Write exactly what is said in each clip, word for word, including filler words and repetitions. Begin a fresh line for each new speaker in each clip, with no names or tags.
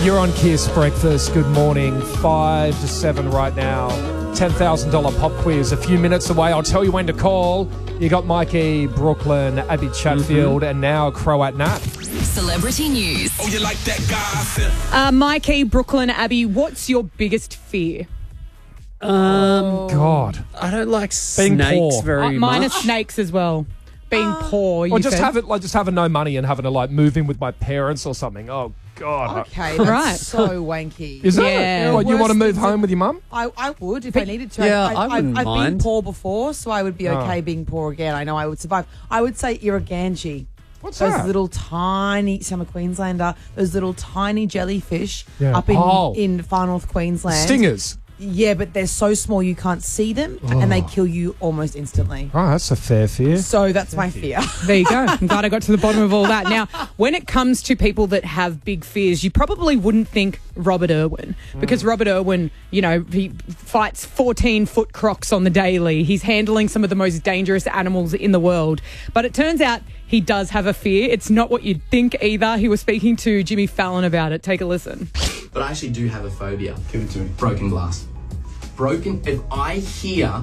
You're on Kiss Breakfast. Good morning. Five to seven right now. ten thousand dollars pop quiz a few minutes away. I'll tell you when to call. You got Mikey, Brooklyn, Abby Chatfield, mm-hmm. and now Croat Nat.
Celebrity news.
Oh, you like that gossip?
Uh, Mikey, Brooklyn, Abby, what's your biggest fear?
Um,
God.
I don't like
Being
snakes
poor.
very
Uh, mine
much.
are snakes as well. Being
Uh,
poor, you
Or just
said.
have it like just having no money and having to like move in with my parents or something. Oh God.
Okay, that's
Right.
so wanky.
Is it?
Yeah.
What, you
Worst
want to move
things
home
that-
with your mum?
I, I would if I needed to.
Yeah,
I,
I wouldn't
I've
mind.
been poor before, so I would be okay
Oh.
being poor again. I know I would survive. I would say Irriganji.
What's
those
that?
little tiny, so I'm a Queenslander, those little tiny jellyfish
Yeah.
up in,
Oh.
in far north Queensland.
Stingers.
Yeah, but they're so small you can't see them and they kill you almost instantly.
Oh, that's a fair fear.
So that's my fear.
There you go. I'm glad I got to the bottom of all that. Now, when it comes to people that have big fears, you probably wouldn't think Robert Irwin because Robert Irwin, you know, he fights fourteen-foot crocs on the daily. He's handling some of the most dangerous animals in the world. But it turns out he does have a fear. It's not what you'd think either. He was speaking to Jimmy Fallon about it. Take a listen.
But I actually do have a phobia. Give it to me. Broken glass. Broken, if I hear,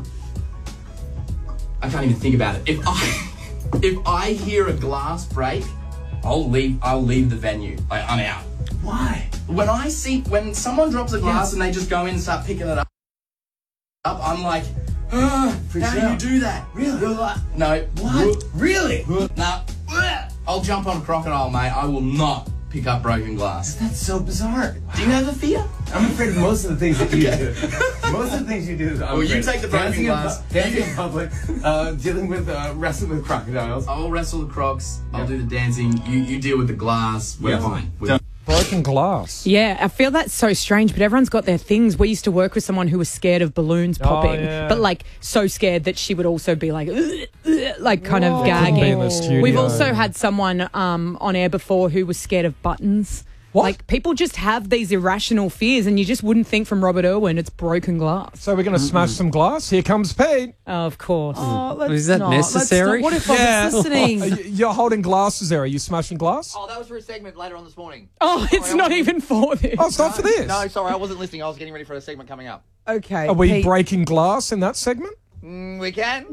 I can't even think about it. If I, if I hear a glass break, I'll leave, I'll leave the venue. Like, I'm out. Why? When I see, when someone drops a glass yes. and they just go in and start picking it up, up I'm like, ah, how do you do that? Really? No. What? Really? No. I'll jump on a crocodile, mate. I will not pick up broken glass.
That's so bizarre.
Do you have a fear?
I'm afraid of most of the things that you do. Most of the things you do is I'm
Well, you
afraid.
take the broken
dancing
glass.
In pu- dancing in public, uh, dealing with, uh, wrestling with crocodiles.
I'll wrestle the crocs. I'll do the dancing. You you deal with the glass. We're
Yeah.
fine. We're
Broken glass.
Yeah, I feel that's so strange, but everyone's got their things. We used to work with someone who was scared of balloons popping,
yeah.
but like so scared that she would also be like, "Ugh, ugh," like kind
Whoa.
of
They couldn't be
gagging.
in the studio.
We've also had someone um, on air before who was scared of buttons.
What?
Like people just have these irrational fears, and you just wouldn't think from Robert Irwin it's broken glass.
So we're going to smash some glass. Here comes Pete.
Oh, of course.
Oh, let's
Is that
not. Let's
necessary?
not. What if I was listening?
Are you- You're holding glasses there. Are you smashing glass?
Oh, that was for a segment later on this morning.
Oh, it's
Sorry, I
not
wasn't-
even for this.
Oh, it's not for this.
No, sorry, I wasn't listening. I was getting ready for a segment coming up.
Okay.
Are we
Pete,
breaking glass in that segment?
Mm, we can.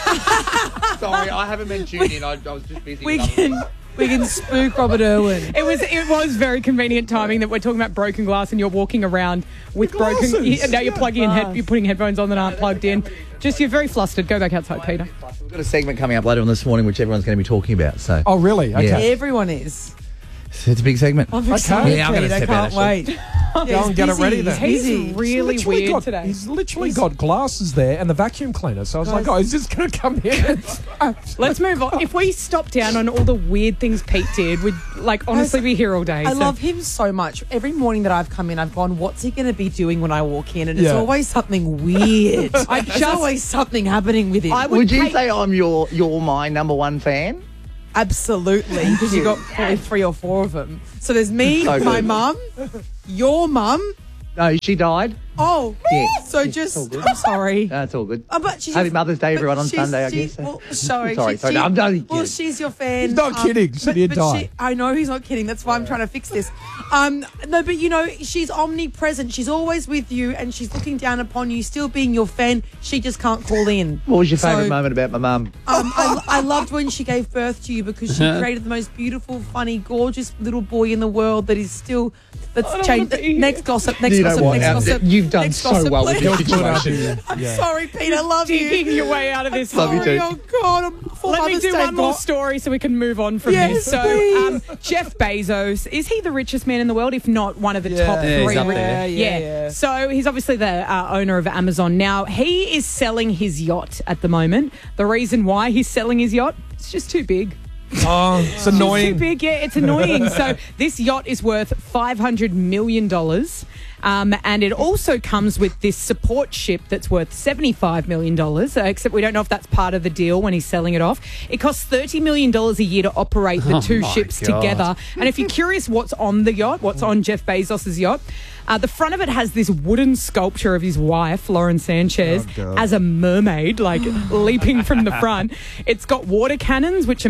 Sorry, I haven't been tuned in. I, I was just busy.
we
with other
can
stuff.
we can spook Robert Irwin.
It was it was very convenient timing that we're talking about broken glass and you're walking around with broken.
Glasses,
You, now you're
yeah.
plugging in head, you're putting headphones on that aren't plugged in. Just you're very flustered. Go back outside, Peter.
We've got a segment coming up later on this morning, which everyone's going to be talking about. So
Oh, really? Okay.
Yeah.
Everyone is.
it's a big segment.
I'm excited.
Yeah, I'm gonna
Pete. I
step out,
can't wait.
Go and get it ready then.
He's
Busy.
really
He's literally
weird
got,
today.
He's literally got glasses there and the vacuum cleaner. So I was like, oh, is this going to come in?
Let's move on. If we stop down on all the weird things Pete did, we'd like honestly be here all day.
I
so.
love him so much. Every morning that I've come in, I've gone, what's he going to be doing when I walk in? And it's
Yeah.
always something weird.
I
There's
just-
always something happening with him.
I would,
Would you
take-
say I'm your your my number one fan?
Absolutely, because you got probably three or four of them. So there's me,
So
my
good.
mum, your mum.
No, she died.
Oh,
Yeah.
so
Yeah,
just,
it's all good.
I'm sorry.
That's all good.
Oh, but she's
Happy Mother's Day,
but
everyone, on
she's-
Sunday, I
she's-
guess.
Well, sorry,
Sorry,
she-
sorry,
she-
no, I'm only
Well,
kidding.
she's your fan.
He's not kidding. She did die.
She, I know he's not kidding. That's why I'm trying to fix this. Um, no, but you know, she's omnipresent. She's always with you, and she's looking down upon you, still being your fan. She just can't call in.
What was your favourite
So-
moment about my mum?
Um, I, I loved when she gave birth to you because she created the most beautiful, funny, gorgeous little boy in the world that is still. That's
I don't
changed.
wanna be here.
Next gossip. Next
You know
gossip.
what?
Next
Um,
gossip.
you've done
next
so
gossip,
well with
please.
this situation.
I'm
Yeah.
sorry, Pete. I love
digging
you.
your way out of this.
Love you
Sorry,
too.
oh God, I'm full
Let me
Mother's
do
Day
one more
God.
story so we can move on from
Yes,
this. So,
please.
um, Jeff Bezos, is he the richest man in the world? If not one of the
Yeah.
top
Yeah,
three.
he's up
ri-
there.
Yeah, yeah.
So he's obviously the uh, owner of Amazon. Now, he is selling his yacht at the moment. The reason why he's selling his yacht, it's just too big.
Oh, it's
It's
annoying.
too big, yeah, it's annoying. So this yacht is worth five hundred million dollars. Um, and it also comes with this support ship that's worth seventy-five million dollars, uh, except we don't know if that's part of the deal when he's selling it off. It costs thirty million dollars a year to operate the
Oh
two
my
ships
God.
together. And if you're curious what's on the yacht, what's on Jeff Bezos' yacht, uh, the front of it has this wooden sculpture of his wife, Lauren Sanchez,
Oh, God.
as a mermaid, like leaping from the front. It's got water cannons, which are meant to water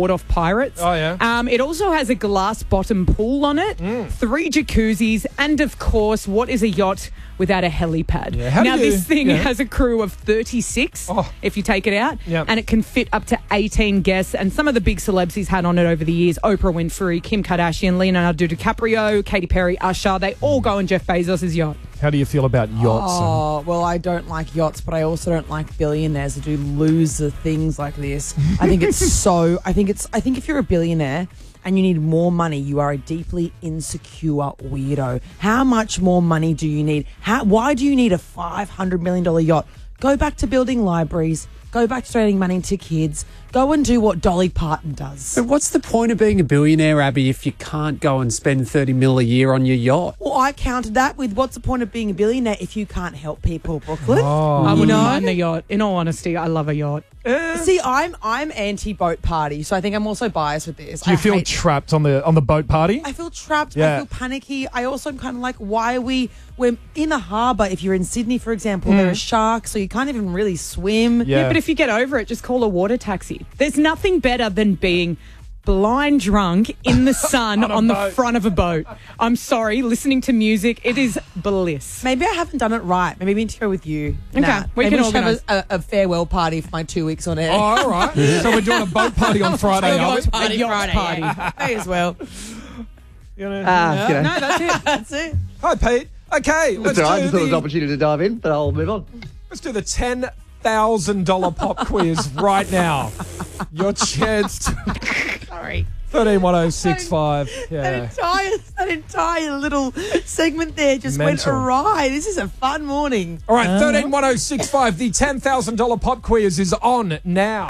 ward off pirates.
Oh, yeah.
Um, it also has a glass bottom pool on it,
Mm.
three jacuzzis, and of course, what is a yacht without a helipad?
Yeah, how
now,
do you-
this thing
yeah.
has a crew of thirty-six
Oh.
if you take it out,
Yep.
and it can fit up to eighteen guests. And some of the big celebs he's had on it over the years: Oprah Winfrey, Kim Kardashian, Leonardo DiCaprio, Katy Perry, Usher. They all go on Jeff Bezos' yacht.
How do you feel about yachts? and-
Oh, well, I don't like yachts, but I also don't like billionaires who do loser things like this. I think it's so, I think it's, I think if you're a billionaire and you need more money, you are a deeply insecure weirdo. How much more money do you need? How, why do you need a five hundred million dollars yacht? Go back to building libraries. Go back to donating money to kids. Go and do what Dolly Parton does.
But what's the point of being a billionaire, Abby, if you can't go and spend thirty mil a year on your yacht?
Well, I counted that with what's the point of being a billionaire if you can't help people, Brooklyn?
Oh.
I
You
wouldn't
know?
mind the yacht. In all honesty, I love a yacht.
See, I'm I'm anti boat party, so I think I'm also biased with this.
Do you
I
feel
hate-
trapped on the on the boat party?
I feel trapped.
Yeah.
I feel panicky. I also am kind of like, why are we? We're in the harbour. If you're in Sydney, for example, there are sharks, so you can't even really swim.
Yeah.
Yeah, but if you get over it, just call a water taxi. There's nothing better than being blind drunk in the sun
On
on,
a
the
boat.
front of a boat. I'm sorry, listening to music, it is bliss.
Maybe I haven't done it right. Maybe I need to go with you.
Okay,
Nat.
we
Maybe
can
should have
organise.
a, a, a farewell party for my two weeks on air.
Oh, all right. So we're doing a boat party on Friday, are we?
A yacht
Friday,
party.
yeah.
May as well.
You know?
Ah, g'day.
No, that's it.
That's it.
Hi, Pete. Okay, let's
That's all right. I
do,
just thought it was an
the,
opportunity to dive in, but I'll move on.
let's do the ten thousand dollars pop quiz right now. Your chance to
Sorry.
thirteen one oh six five.
That
Yeah.
entire that entire little segment there just
Mental.
went awry. This is a fun morning.
All right, thirteen one oh six five. The ten thousand dollars pop quiz is on now.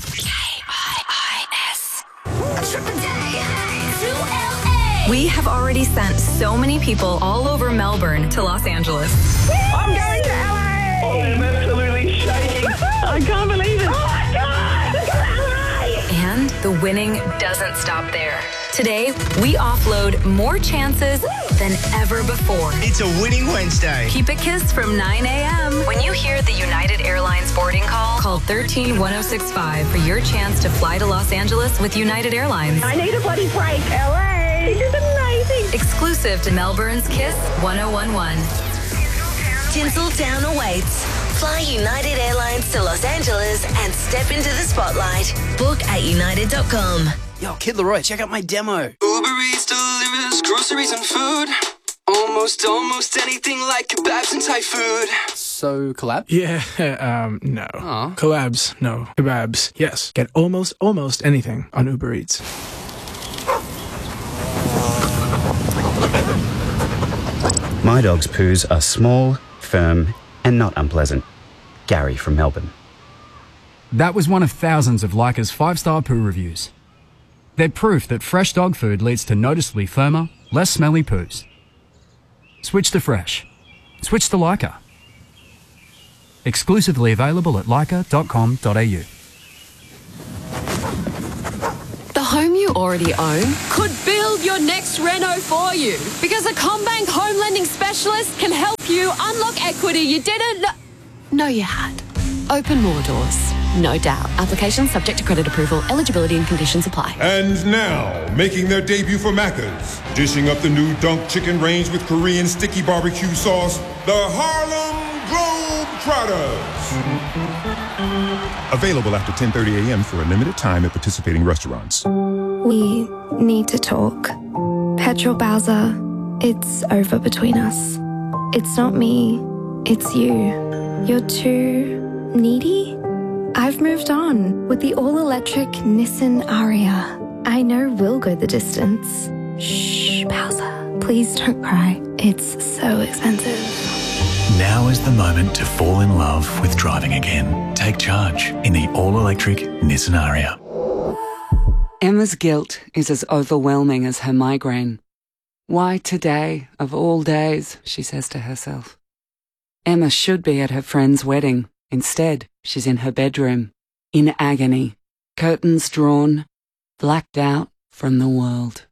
We have already sent so many people all over Melbourne to Los Angeles.
I'm going to L A! Oh, I'm absolutely shaking. I can't believe it. Oh my God! Look at L A!
And the winning doesn't stop there. Today, we offload more chances than ever before.
It's a winning Wednesday.
Keep it kissed from nine a.m. When you hear the United Airlines boarding call, call thirteen one oh six five for your chance to fly to Los Angeles with United Airlines.
I need a bloody break, L A! This is amazing.
Exclusive to Melbourne's Kiss one oh one one.
Tinseltown awaits. Fly United Airlines to Los Angeles and step into the spotlight. Book at united dot com.
Yo, Kid Leroy, check out my demo. Uber Eats delivers groceries and food. Almost, almost anything like kebabs and Thai food.
So, collab?
Yeah, um, no. Collabs, no. Kebabs, yes. Get almost, almost anything on Uber Eats.
My dog's poos are small, firm, and not unpleasant. Gary from Melbourne.
That was one of thousands of Leica's five-star poo reviews. They're proof that fresh dog food leads to noticeably firmer, less smelly poos. Switch to fresh. Switch to Leica. Exclusively available at leica dot com dot a u.
The home you already own could build your next reno for you, because a CommBank home lending specialist can help you unlock equity you didn't kn- know you had. Open more doors, no doubt. Application subject to credit approval. Eligibility and conditions apply.
And now, making their debut for Macca's, dishing up the new Dunk Chicken range with Korean sticky barbecue sauce, the Harlem Globetrotters. Available after ten thirty a.m. for a limited time at participating restaurants.
We need to talk. Petrol Bowser, it's over between us. It's not me, it's you. You're too needy? I've moved on with the all-electric Nissan Aria. I know we'll go the distance. Shh, Bowser, please don't cry. It's so expensive.
Now is the moment to fall in love with driving again. Take charge in the all-electric Nissan Aria.
Emma's guilt is as overwhelming as her migraine. Why today, of all days, she says to herself. Emma should be at her friend's wedding. Instead, she's in her bedroom, in agony, curtains drawn, blacked out from the world.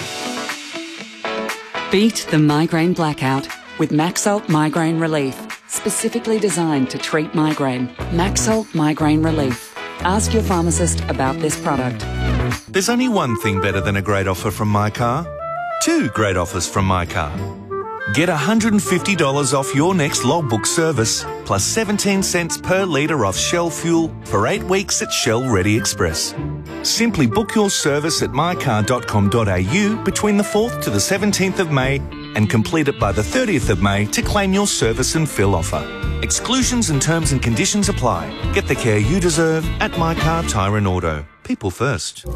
Beat the migraine blackout with Maxalt Migraine Relief, specifically designed to treat migraine. Maxalt Migraine Relief. Ask your pharmacist about this product.
There's only one thing better than a great offer from My Car. Two great offers from My Car. Get one hundred fifty dollars off your next logbook service, plus seventeen cents per litre off Shell fuel for eight weeks at Shell Ready Express. Simply book your service at my car dot com dot a u between the fourth to the seventeenth of May and complete it by the thirtieth of May to claim your service and fill offer. Exclusions and terms and conditions apply. Get the care you deserve at My Car Tyre and Auto. People first.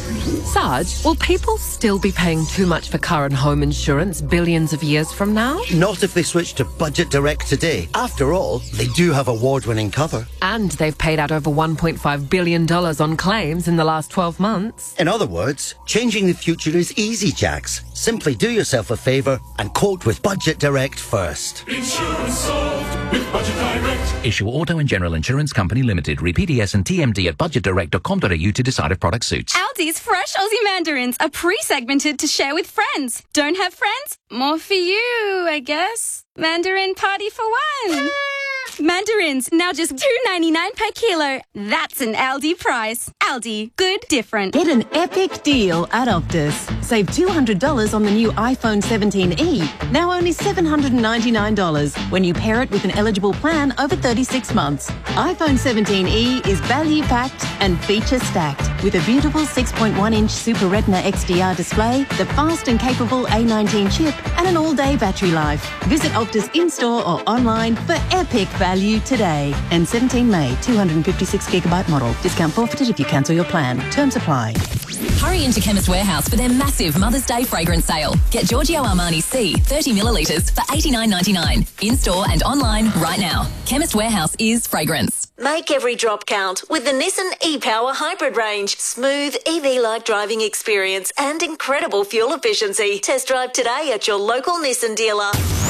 Sarge, will people still be paying too much for car and home insurance billions of years from now?
Not if they switch to Budget Direct today. After all, they do have award-winning cover.
And they've paid out over one point five billion dollars on claims in the last twelve months.
In other words, changing the future is easy, Jax. Simply do yourself a favour and quote with Budget Direct first.
Insurance solved with Budget Direct.
Issue Auto and General Insurance Company Limited. Read P D S and T M D at budget direct dot com dot a u to decide if product suits.
Aldi's fresh Aussie mandarins are pre-segmented to share with friends. Don't have friends? More for you, I guess. Mandarin party for one. Mandarins, now just two ninety-nine per kilo. That's an Aldi price. Aldi, good, different.
Get an epic deal at Optus. Save two hundred dollars on the new iPhone seventeen e, now only seven hundred ninety-nine dollars when you pair it with an eligible plan over thirty-six months. iPhone seventeen e is value-packed and feature-stacked with a beautiful six point one inch Super Retina X D R display, the fast and capable A nineteen chip, and an all-day battery life. Visit Optus in-store or online for epic value today. And seventeen May, two hundred fifty-six gigabyte model. Discount forfeited if you cancel your plan. Terms apply.
Hurry into Chemist Warehouse for their massive Mother's Day fragrance sale. Get Giorgio Armani C thirty millilitres for eighty-nine ninety-nine. In-store and online right now. Chemist Warehouse is fragrance.
Make every drop count with the Nissan e-Power Hybrid range. Smooth E V-like driving experience and incredible fuel efficiency. Test drive today at your local Nissan dealer.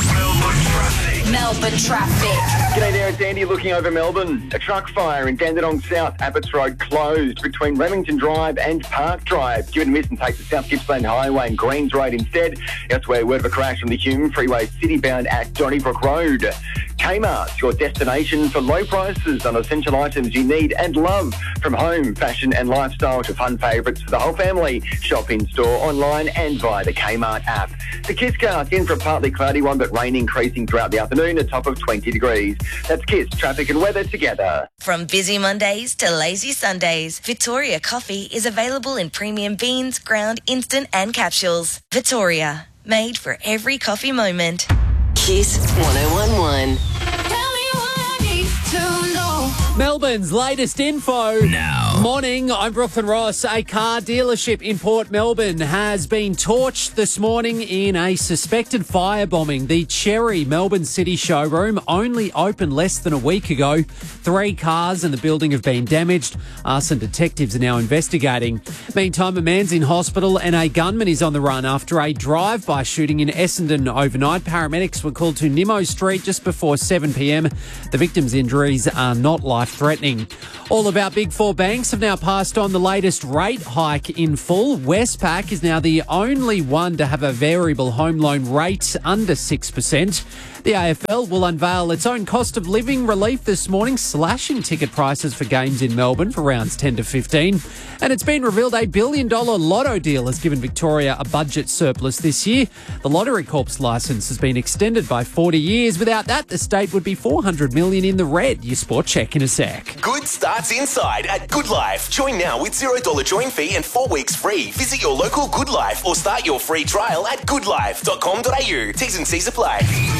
Melbourne traffic.
G'day there, it's Andy looking over Melbourne. A truck fire in Dandenong South, Abbots Road closed between Remington Drive and Park Drive. Give it a miss and take the South Gippsland Highway and Greens Road instead. Elsewhere, word of a crash on the Hume Freeway city-bound at Donnybrook Road. Kmart, your destination for low prices on essential items you need and love. From home, fashion and lifestyle to fun favourites for the whole family. Shop in-store, online and via the Kmart app. The Kisscast in for a partly cloudy one but rain increasing throughout the afternoon, a top of twenty degrees. That's Kiss, traffic and weather together.
From busy Mondays to lazy Sundays, Victoria Coffee is available in premium beans, ground, instant and capsules. Victoria, made for every coffee moment. Kiss one oh one one.
Melbourne's latest info.
Now.
Morning, I'm Brooklyn Ross. A car dealership in Port Melbourne has been torched this morning in a suspected firebombing. The Cherry Melbourne City showroom only opened less than a week ago. Three cars in the building have been damaged. Arson detectives are now investigating. Meantime, a man's in hospital and a gunman is on the run after a drive-by shooting in Essendon overnight. Paramedics were called to Nimmo Street just before seven p.m. The victim's injuries are not life-threatening. All of our big four banks have now passed on the latest rate hike in full. Westpac is now the only one to have a variable home loan rate under six percent. The A F L will unveil its own cost of living relief this morning, slashing ticket prices for games in Melbourne for rounds ten to fifteen. And it's been revealed a billion dollar lotto deal has given Victoria a budget surplus this year. The Lottery Corp's licence has been extended by forty years. Without that, the state would be four hundred million dollars in the red. Your sport check in a sec.
Good starts inside at Good Life. Join now with zero dollars join fee and four weeks free. Visit your local Good Life or start your free trial at good life dot com dot a u. T's and C's apply.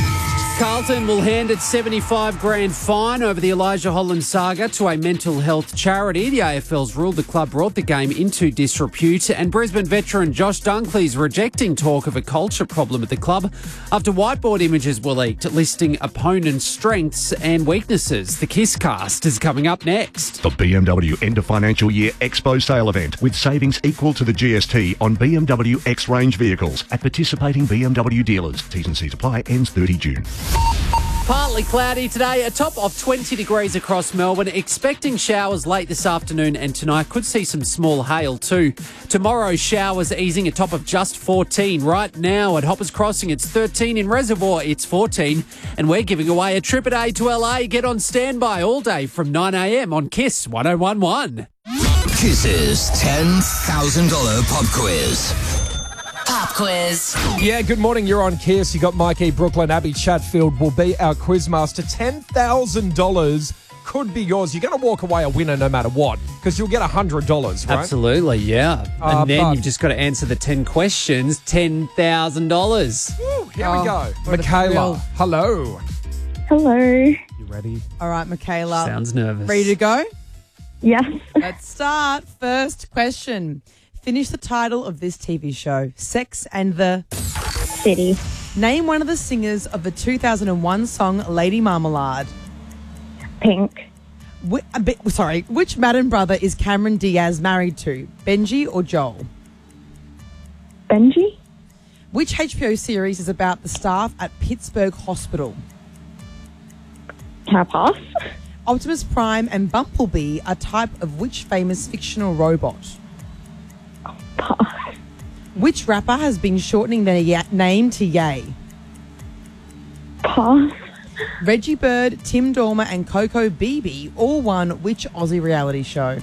Carlton will hand its seventy-five grand fine over the Elijah Holland saga to a mental health charity. The A F L's ruled the club brought the game into disrepute, and Brisbane veteran Josh Dunkley is rejecting talk of a culture problem at the club after whiteboard images were leaked listing opponents' strengths and weaknesses. The Kisscast is coming up next.
The B M W End of Financial Year Expo Sale Event with savings equal to the G S T on B M W X-Range vehicles at participating B M W dealers. T's and C's apply, ends thirtieth of June.
Partly cloudy today, a top of twenty degrees across Melbourne. Expecting showers late this afternoon and tonight. Could see some small hail too. Tomorrow, showers easing, a top of just fourteen. Right now at Hoppers Crossing, it's thirteen. In Reservoir, it's fourteen. And we're giving away a trip a day to L A. Get on standby all day from nine a.m. on Kiss one oh one one.
Kiss's ten thousand dollars pop quiz.
Pop quiz.
Yeah, good morning. You're on Kiss. You got Mikey, Brooklyn, Abby Chatfield will be our quizmaster. ten thousand dollars could be yours. You're going to walk away a winner no matter what because you'll get one hundred dollars, right?
Absolutely, yeah.
Uh,
and then
but-
you've just got to answer the ten questions, ten thousand dollars.
Here
Oh,
we go.
what a
Michaela,
thrill.
hello.
Hello.
You ready?
All right, Michaela.
Sounds nervous.
Ready to go?
Yes.
Let's start. First question. Finish the title of this T V show. Sex and the
City.
Name one of the singers of the two thousand one song Lady Marmalade.
Pink.
Wh- a bit, sorry. Which Madden brother is Cameron Diaz married to? Benji or Joel?
Benji.
Which H B O series is about the staff at Pittsburgh Hospital?
Can I pass?
Optimus Prime and Bumblebee are type of which famous fictional robot?
Pass.
Which rapper has been shortening their ya- name to Ye?
Pass.
Reggie Bird, Tim Dormer and Coco Beebe all won which Aussie reality show?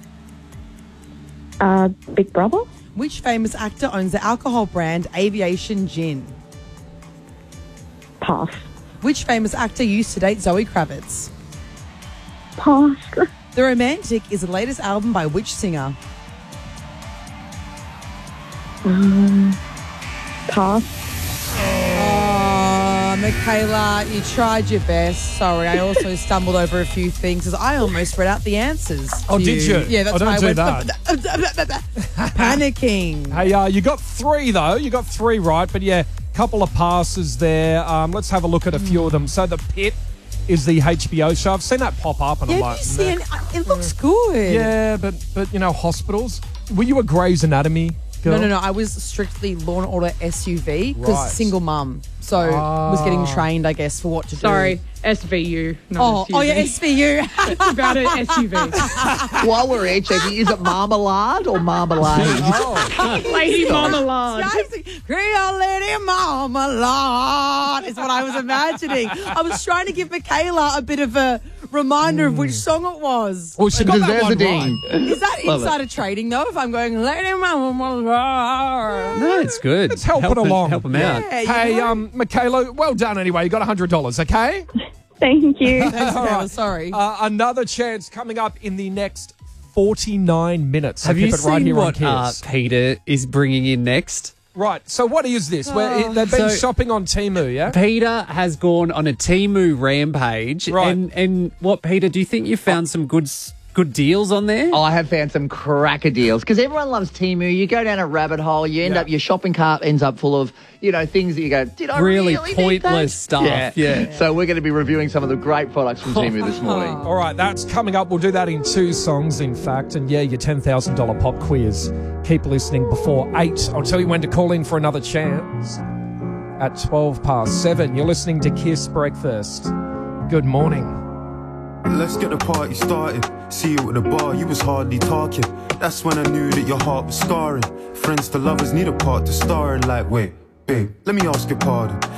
Uh, Big Brother.
Which famous actor owns the alcohol brand Aviation Gin?
Pass.
Which famous actor used to date Zoe Kravitz?
Pass.
The Romantic is the latest album by which singer?
Um, pass.
Oh, Michaela, you tried your best. Sorry, I also stumbled over a few things as I almost read out the answers.
Oh,
to
did you?
Yeah, that's
Oh, don't
why I
do
went
that.
panicking.
Hey, uh, you got three, though. You got three right, but yeah, couple of passes there. Um, let's have a look at a few of them. So The Pit is the H B O show. I've seen that pop up and
Yeah,
I'm
have
like,
you seen
nah.
it? It looks good.
Yeah, but, but, you know, hospitals. Were you a Grey's Anatomy girl?
No, no, no. I was strictly Law and Order S U V because
Right.
single mum. So was getting
Ah.
trained, I guess, for what to
Sorry,
do.
S V U. Not
Oh,
S U V.
oh yeah, S V U.
It's about an S U V.
While we're here, checking, is it marmalade or marmalade?
Lady Marmalade.
Creole Lady Marmalade is what I was imagining. I was trying to give Michaela a bit of a reminder of which song it was.
Well, she got that one right.
Is that
Love it.
insider trading, though, if I'm going Lady Marmalade?
No, it's good.
Let's help,
Help
it
it-
along.
help 'em out.
Yeah, you
Hey,
know?
um, Michaela, well done anyway. You got one hundred dollars, okay?
Thank you.
Thanks,
All
Michaela,
right.
sorry.
Uh, another chance coming up in the next forty-nine minutes. So
Have
keep
you
it right
seen
here on
what uh,
Kiss.
Peter is bringing in next?
Right, so what is this? Where
Oh.
they've been
So-
shopping on Temu, yeah?
Peter has gone on a Temu rampage.
Right.
And, and what, Peter, do you think you found some good s- good deals on there?
I have found some cracker deals because everyone loves Temu. You go down a rabbit hole, you end
Yeah.
up, your shopping cart ends up full of, you know, things that you go, did I
Really
really, need
pointless
that?
stuff, yeah.
So we're going to be reviewing some of the great products from Temu this morning.
All right, that's coming up. We'll do that in two songs, in fact. And yeah, your ten thousand dollars pop quiz. Keep listening before eight. I'll tell you when to call in for another chance at twelve past seven. You're listening to Kiss Breakfast. Good morning.
Let's get the party started. See you at the bar, you was hardly talking. That's when I knew that your heart was scarring. Friends to lovers need a part to star in. Like, wait, babe, let me ask your pardon.